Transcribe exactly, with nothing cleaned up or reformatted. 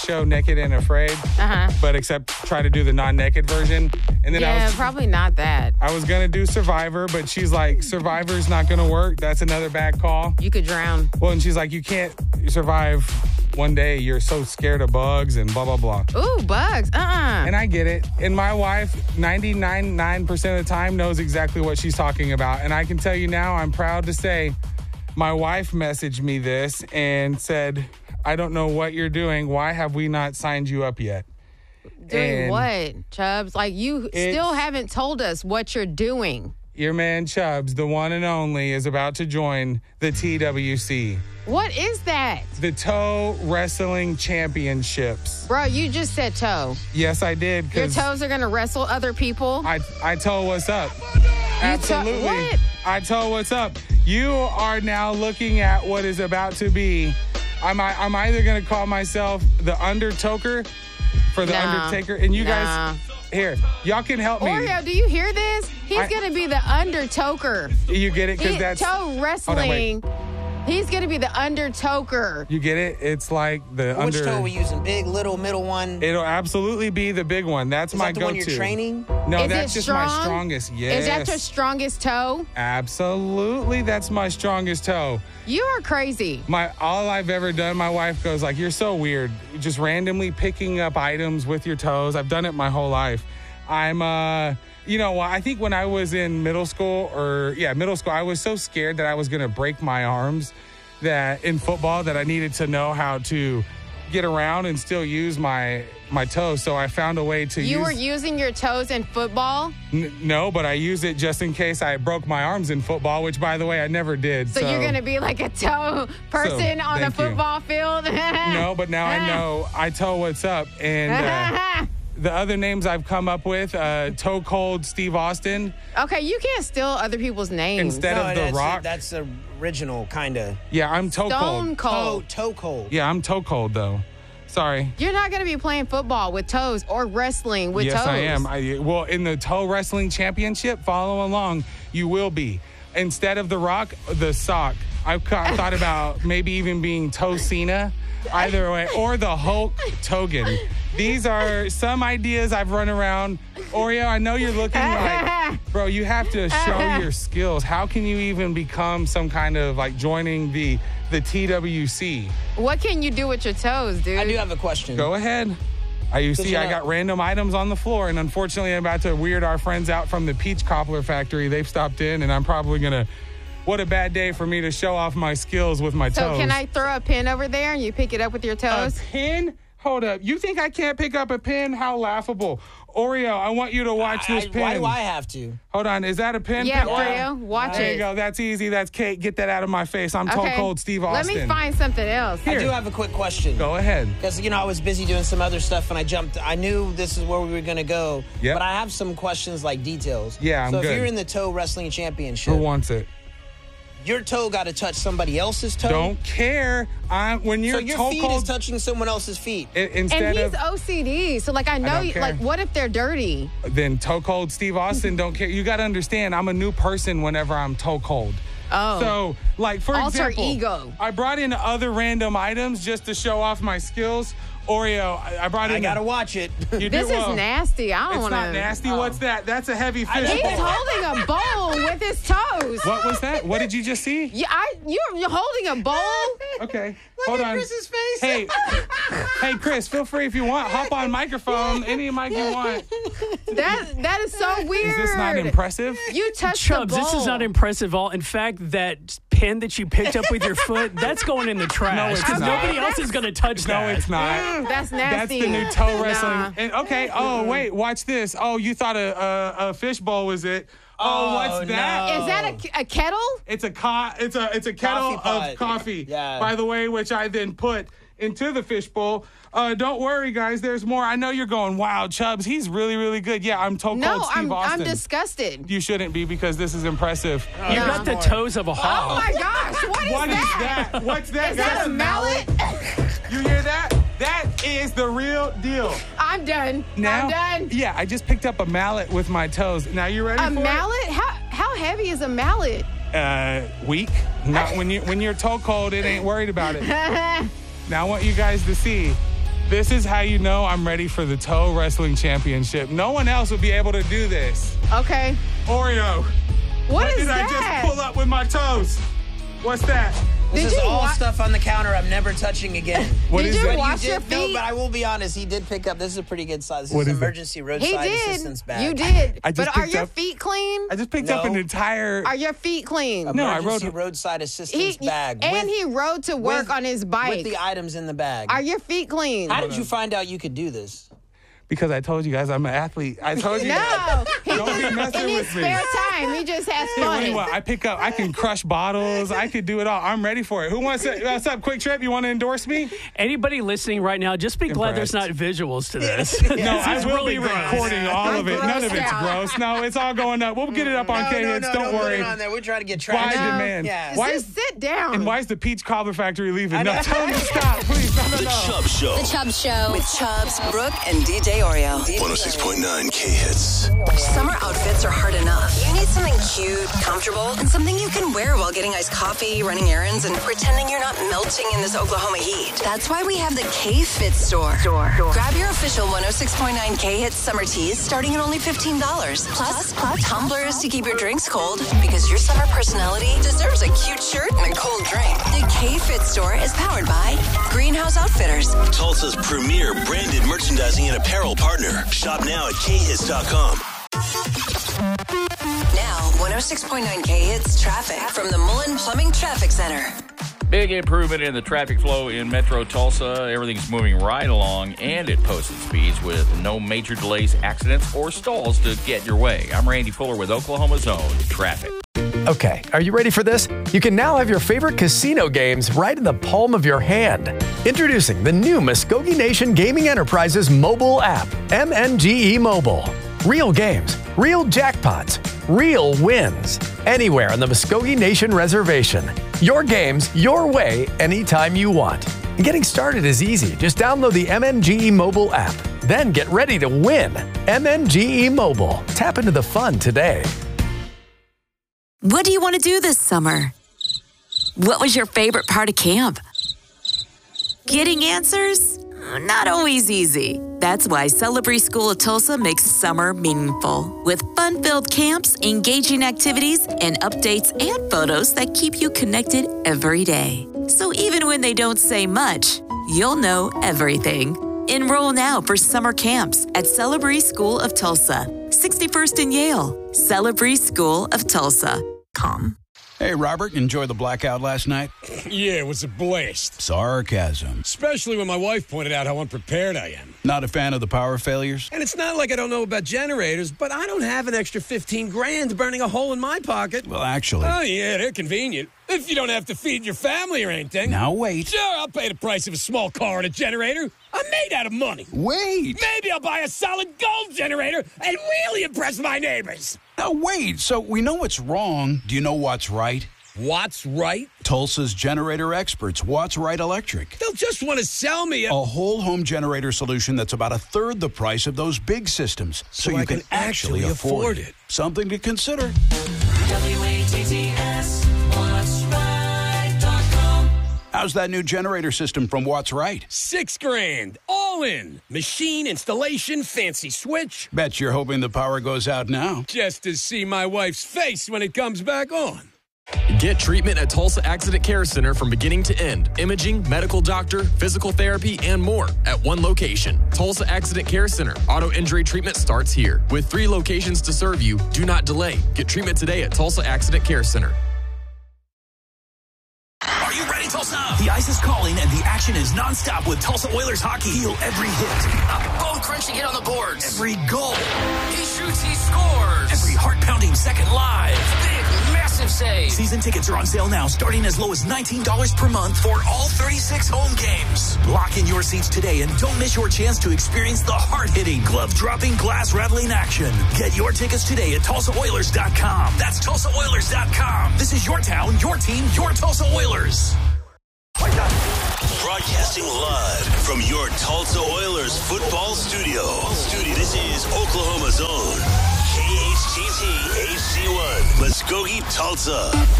show Naked and Afraid, Uh-huh. but except try to do the non-naked version. And then I Yeah, was probably not that. I was gonna do Survivor, but she's like, Survivor's not gonna work. That's another bad call. You could drown. Well, and she's like, you can't survive one day. You're so scared of bugs and blah blah blah. Ooh, bugs. Uh-uh. And I get it. And my wife, ninety-nine point nine percent of the time, knows exactly what she's talking about. And I can tell you now, I'm proud to say, my wife messaged me this and said, I don't know what you're doing. Why have we not signed you up yet? Doing And what, Chubbs? Like, you still haven't told us what you're doing. Your man Chubbs, the one and only, is about to join the T W C. What is that? The Toe Wrestling Championships. Bro, you just said toe. Yes, I did. Your 'cause toes are going to wrestle other people? I, I told what's up. You to- Absolutely. what? I told what's up. You are now looking at what is about to be. I'm, I'm either going to call myself the Undertoker for the Nah. Undertaker. And you Nah. guys, here, y'all can help me. Oreo, do you hear this? He's I- going to be the Undertoker. You get it? Because He- that's... toe Hold on, wrestling. He's going to be the Undertoker. You get it? It's like the Which under... toe are we using? Big, little, middle one? It'll absolutely be the big one. That's Is my that the go-to. one you're training? No, Is that's it just strong? my strongest. Yes. Is that your strongest toe? Absolutely, that's my strongest toe. You are crazy. My all I've ever done, my wife goes like, "You're so weird, just randomly picking up items with your toes." I've done it my whole life. I'm, uh, you know, I think when I was in middle school, or yeah, middle school, I was so scared that I was gonna break my arms that in football that I needed to know how to get around and still use my my toes. So I found a way to You use. were using your toes in football? N- no, but I used it just in case I broke my arms in football, which, by the way, I never did. So, So, you're going to be like a toe person on a thank you. football field? No, but now I know I toe what's up. And uh, the other names I've come up with, uh, Toe Cold Steve Austin Okay, you can't steal other people's names. instead No, of The that's Rock. that's the original kind of yeah, I'm Toe Stone Cold. Cold. toe toe cold. Yeah, I'm Toe Cold, though. Sorry. You're not going to be playing football with toes or wrestling with yes, toes. I am. I, well, in the Toe Wrestling Championship, follow along, you will be. Instead of The Rock, the sock. I've ca- thought about maybe even being Toe Cena, either way, or the Hulk Togan. These are some ideas I've run around. Oreo, I know you're looking like, bro, you have to show your skills. How can you even become some kind of like joining the the T W C? What can you do with your toes, dude? I do have a question. Go ahead. I you see, you I know- got random items on the floor, and unfortunately, I'm about to weird our friends out from the Peach Cobbler Factory. They've stopped in, and I'm probably gonna. What a bad day for me to show off my skills with my So toes. can I throw a pin over there and you pick it up with your A toes? pin? Hold up. You think I can't pick up a pin? How laughable. Oreo, I want you to watch I- this pin. why do I have to? Hold on. Is that a pin? Yeah, picture? Oreo, watch There it. you go. That's easy. That's Kate. Get that out of my face. I'm Toe Cold Steve Austin. Let me find something else. Here. I do have a quick question. Go ahead. Because, you know, I was busy doing some other stuff and I jumped. I knew this is where we were going to go. Yep. But I have some questions like details. Yeah, I'm so good. if you're in the toe wrestling championship, Who wants it? your toe got to touch somebody else's toe. Don't care. I'm when you're So your Toe feet Cold. is touching someone else's feet. i- instead And he's of O C D, so like I know, don't you, care. like what if they're dirty? then Toe Cold Steve Austin don't care. You got to understand, I'm a new person whenever I'm Toe Cold. Oh, So, like, for Alter example, ego. I brought in other random items just to show off my skills. Oreo, I, I brought in. I got to watch it. You this do, is well, nasty. I don't It's want to. not nasty. What's that? That's a heavy fish. He's ball. holding a bowl with his toes. What was that? What did you just see? Yeah, I, you're, you're holding a bowl. Okay, Look hold at on. Chris's face. Hey, hey, Chris, feel free if you want. Hop on microphone, any mic you want. That that is so weird. Is this not impressive? You touched Chubbs, the bowl. this is not impressive at all. In fact, that pin that you picked up with your foot, that's going in the trash. No, it's because not. nobody else is going to touch No, that. it's not. Mm, that's That's nasty. the new toe wrestling. Nah. And okay, oh wait, watch this. Oh, you thought a a, a fish bowl was it? Oh, Oh, what's that? no. Is that a, a kettle? It's a co- It's a it's a kettle Coffee pot. of coffee. Yeah. By the way, which I then put into the fish bowl. Uh, don't worry, guys. There's more. I know you're going, wow, Chubbs. He's really really good. Yeah, I'm Toe No, Cold Steve I'm Austin. I'm disgusted. You shouldn't be because this is impressive. You No. got the toes of a Oh hog. my gosh, what is What is that? that? What's that? Is that guys? a mallet? You hear that? That is the real deal. I'm done. Now, I'm done. Yeah, I just picked up a mallet with my toes. Now you ready A for mallet? How how heavy is a mallet? it? Uh, weak. Not when you when you're toe cold, it ain't worried about it. Now I want you guys to see. This is how you know I'm ready for the Toe Wrestling Championship. No one else would be able to do this. Okay. Oreo. What, what is did that? I just pull up with my toes? What's that? This Did is you all wa- stuff on the counter I'm never touching again. What Did is you it? wash you your did, feet? No, but I will be honest. He did pick up. This is a pretty good size. This What is is it? emergency roadside He did. assistance bag. You did. I just but are picked your up- feet clean? I just picked up an No. entire. Are your feet clean? No, I Emergency rode- roadside assistance He, bag. and with, he rode to work with- on his bike. with the items in the bag. Are your feet clean? How did you find out you could do this? Because I told you guys I'm an athlete. I told you that. No, he Don't be just, messing in his with me. spare time, he just has Hey, what do fun. you want? I pick up. I can crush bottles. I could do it all. I'm ready for it. Who wants to? What's up, Quick Trip? You want to endorse me? Anybody listening right now, just be glad there's not Impressed. visuals to this. No, This I is will really be gross. recording all I'm of it. None of grossed it's out. gross. No, it's all going up. We'll get it up on no, K no, Hits. no, Don't don't worry. Put it on there. We're trying to get Why traction. demand? Yeah. Why Just is sit down. and why is the Peach Cobbler Factory leaving? know. No, tell them to stop, please. No, no, The no. Chubb Show. The Chubb Show with Chubbs, Brooke, and D J Oreo. one oh six point nine K Hits. Summer outfits are hard enough. You need something cute, comfortable, and something you can wear while getting iced coffee, running errands, and pretending you're not melting in this Oklahoma heat. That's why we have the K-Fit store. Grab your official one oh six point nine K Hits summer tees starting at only fifteen dollars. Plus, plus tumblers to keep your drinks cold, because your summer personality deserves a cute shirt and a cold drink. The K-Fit store is powered by Greenhouse Outfitters. Tulsa's premier branded merchandising and apparel partner. Shop now at K hits dot com. Now, one oh six point nine K Hits traffic from the Mullen Plumbing Traffic Center. Big improvement in the traffic flow in Metro Tulsa. Everything's moving right along and at posted speeds with no major delays, accidents, or stalls to get your way. I'm Randy Fuller with Oklahoma Zone Traffic. Okay, are you ready for this? You can now have your favorite casino games right in the palm of your hand. Introducing the new Muskogee Nation Gaming Enterprises mobile app, M N G E Mobile. Real games, real jackpots, real wins. Anywhere on the Muskogee Nation Reservation. Your games, your way, anytime you want. And getting started is easy. Just download the M N G E Mobile app. Then get ready to win. M N G E Mobile. Tap into the fun today. What do you want to do this summer? What was your favorite part of camp? Getting answers? Not always easy. That's why Celebrate School of Tulsa makes summer meaningful. With fun-filled camps, engaging activities, and updates and photos that keep you connected every day. So even when they don't say much, you'll know everything. Enroll now for summer camps at Celebrate School of Tulsa, sixty-first and Yale. Celebrate School of Tulsa. Com. Hey, Robert, enjoy the blackout last night? Yeah, it was a blast. Sarcasm. Especially when my wife pointed out how unprepared I am. Not a fan of the power failures? And it's not like I don't know about generators, but I don't have an extra fifteen grand burning a hole in my pocket. Well, actually. Oh, yeah, they're convenient. If you don't have to feed your family or anything. Now, wait. Sure, I'll pay the price of a small car and a generator. I'm made out of money. Wait. Maybe I'll buy a solid gold generator and really impress my neighbors. Now, wait. So we know what's wrong. Do you know what's right? What's right? Tulsa's generator experts, What's Right Electric. They'll just want to sell me a... A whole home generator solution that's about a third the price of those big systems. So, So you I can, can actually actually afford, afford it. it. Something to consider. W A T T S, what's right dot com. How's that new generator system from What's Right? Six grand, all in. Machine installation, fancy switch. Bet you're hoping the power goes out now. Just to see my wife's face when it comes back on. Get treatment at Tulsa Accident Care Center from beginning to end. Imaging, medical doctor, physical therapy, and more at one location. Tulsa Accident Care Center. Auto injury treatment starts here. With three locations to serve you, do not delay. Get treatment today at Tulsa Accident Care Center. Are you ready, Tulsa? The ice is calling and the action is nonstop with Tulsa Oilers hockey. Feel every hit. A bone-crunching hit on the boards. Every goal. He shoots, he scores. Every heart-pounding second live. Big, massive save. Season tickets are on sale now, starting as low as nineteen dollars per month for all thirty-six home games. Lock in your seats today and don't miss your chance to experience the hard-hitting, glove-dropping, glass-rattling action. Get your tickets today at Tulsa Oilers dot com. That's Tulsa Oilers dot com. This is your town, your team, your Tulsa Oilers. Broadcasting live from your Tulsa Oilers football studio. Studio. This is Oklahoma Zone. K H T T H C one. Muskogee, Tulsa.